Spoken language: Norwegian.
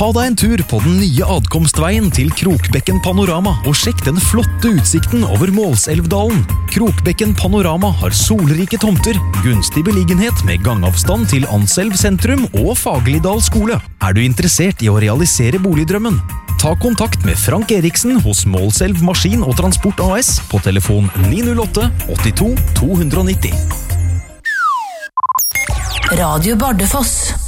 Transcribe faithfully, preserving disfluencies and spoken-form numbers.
Ta deg en tur på den nye adkomstveien til Krokbekken Panorama og sjekk den flotte utsikten over Målselvdalen. Krokbekken Panorama har solrike tomter, gunstig beliggenhet med gangavstand til Anselv sentrum og Fagerlidal skole. Er du interessert i å realisere boligdrømmen? Ta kontakt med Frank Eriksen hos Målselv Maskin og Transport A S på telefon ni null åtte åttito to nitti. Radio Bardufoss.